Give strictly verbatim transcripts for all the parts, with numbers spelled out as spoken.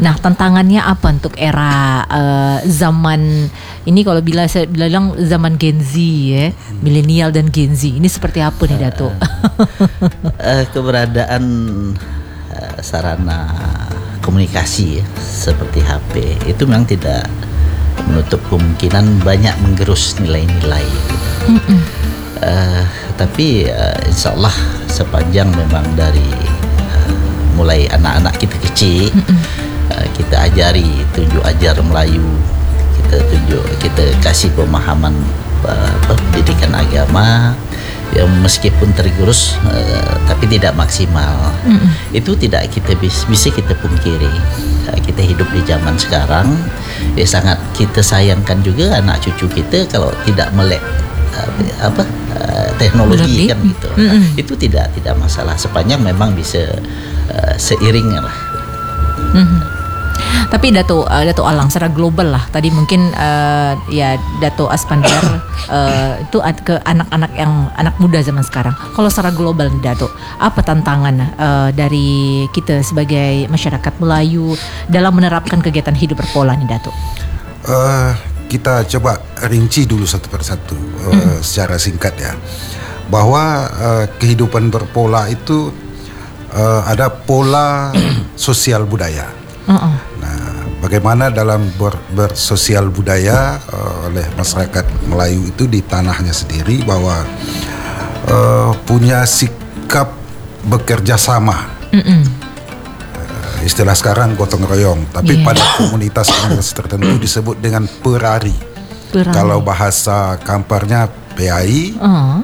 Nah, tantangannya apa untuk era uh, zaman ini, kalau bila saya bilang zaman Gen Z ya, milenial dan Gen Z. Ini seperti apa nih, Dato'? uh, keberadaan uh, sarana komunikasi ya, seperti H P itu memang tidak menutup kemungkinan banyak menggerus nilai-nilai gitu. Uh, tapi uh, insya Allah sepanjang memang dari uh, mulai anak-anak kita kecil, uh, kita ajari, tunjuk ajar Melayu, kita tunjuk, kita kasih pemahaman uh, pendidikan agama yang meskipun tergerus uh, tapi tidak maksimal. Mm-mm. Itu tidak kita bis, bisa kita pungkiri. Uh, kita hidup di zaman sekarang, ya sangat kita sayangkan juga anak cucu kita kalau tidak melek uh, apa uh, teknologi. Berarti? Kan gitu. Mm-mm. Itu tidak tidak masalah sepanjang memang bisa uh, seiring lah. Mm-hmm. Tapi Dato' uh, Dato' Alang secara global lah, tadi mungkin uh, ya Dato' Aspandiar uh, itu ad- ke anak-anak yang anak muda zaman sekarang. Kalau secara global nih Dato', apa tantangan uh, dari kita sebagai masyarakat Melayu dalam menerapkan kegiatan hidup berpola nih Dato'? Uh, kita coba rinci dulu satu persatu uh, hmm. secara singkat ya, bahwa uh, kehidupan berpola itu uh, ada pola sosial budaya. Uh-uh. Nah, bagaimana dalam ber, bersosial budaya uh, oleh masyarakat Melayu itu di tanahnya sendiri, bahwa uh, punya sikap bekerja sama. Uh, istilah sekarang gotong royong, tapi yeah. pada komunitas-komunitas tertentu disebut dengan perari. perari. Kalau bahasa kamparnya P A I, uh-huh.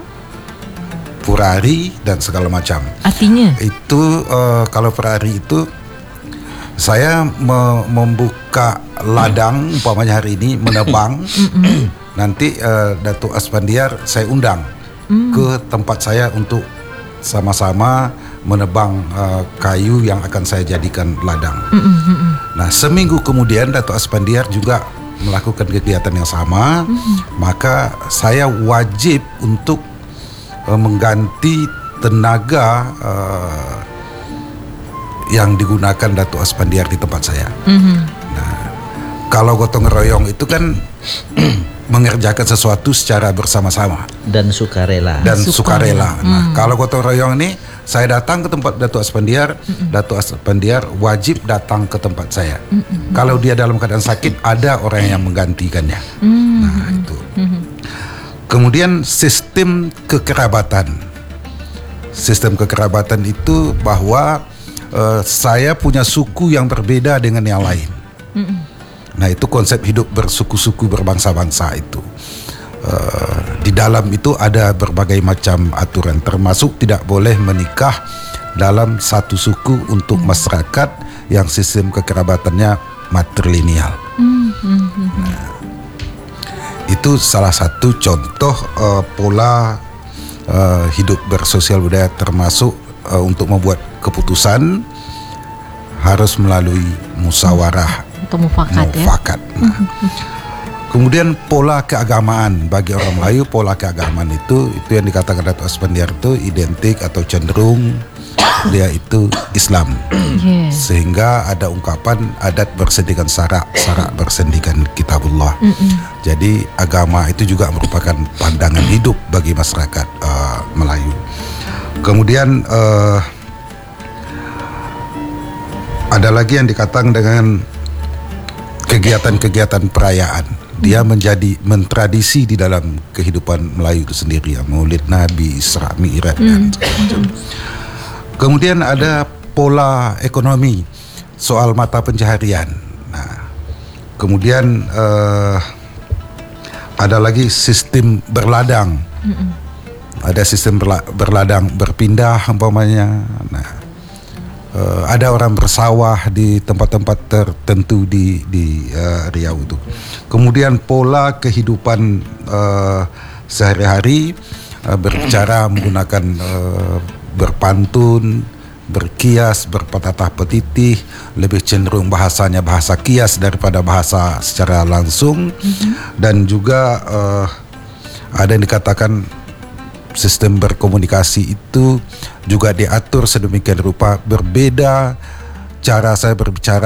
purari dan segala macam. Artinya? Itu uh, kalau perari itu saya me- membuka ladang, umpamanya hari ini menebang, nanti uh, Dato' Aspandiar saya undang mm. ke tempat saya untuk sama-sama menebang uh, kayu yang akan saya jadikan ladang. Mm-mm. Nah, seminggu kemudian Dato' Aspandiar juga melakukan kegiatan yang sama, mm-hmm. maka saya wajib untuk uh, mengganti tenaga uh, yang digunakan Dato' Aspandiar di tempat saya. Mm-hmm. Nah, kalau gotong royong itu kan mengerjakan sesuatu secara bersama-sama dan sukarela. Dan sukarela. sukarela. Nah, mm. kalau gotong royong ini saya datang ke tempat Dato' Aspandiar, mm-hmm. Dato' Aspandiar wajib datang ke tempat saya. Mm-hmm. Kalau dia dalam keadaan sakit, ada orang yang menggantikannya. Mm-hmm. Nah, itu. Mm-hmm. Kemudian sistem kekerabatan. Sistem kekerabatan itu bahwa Uh, saya punya suku yang berbeda dengan yang lain. Mm-mm. Nah, itu konsep hidup bersuku-suku, berbangsa-bangsa itu. Uh, di dalam itu ada berbagai macam aturan, termasuk tidak boleh menikah dalam satu suku untuk mm. masyarakat yang sistem kekerabatannya matrilineal. Mm-hmm. Nah, itu salah satu contoh uh, pola uh, hidup bersosial budaya, termasuk uh, untuk membuat keputusan harus melalui musyawarah atau mufakat, mufakat. Ya? Nah, kemudian pola keagamaan bagi orang Melayu, pola keagamaan itu itu yang dikatakan Dato' Aspandiar itu identik atau cenderung dia itu Islam. Yeah. Sehingga ada ungkapan adat bersendikan syarak, syarak bersendikan kitabullah. Mm-mm. Jadi agama itu juga merupakan pandangan hidup bagi masyarakat uh, Melayu. Kemudian uh, ada lagi yang dikatakan dengan kegiatan-kegiatan perayaan. Dia menjadi mentradisi di dalam kehidupan Melayu itu sendiri, ya, Maulid Nabi, Isra Mi'raj dan macam. Kemudian ada pola ekonomi, soal mata pencaharian. Nah, kemudian uh, ada lagi sistem berladang. Mm-mm. Ada sistem berla- berladang berpindah umpamanya. Nah, uh, ada orang bersawah di tempat-tempat tertentu di di uh, Riau itu. Kemudian pola kehidupan uh, sehari-hari, uh, berbicara menggunakan uh, berpantun, berkias, berpatah petitih, lebih cenderung bahasanya bahasa kias daripada bahasa secara langsung. Mm-hmm. Dan juga uh, ada yang dikatakan sistem berkomunikasi itu juga diatur sedemikian rupa, berbeda cara saya berbicara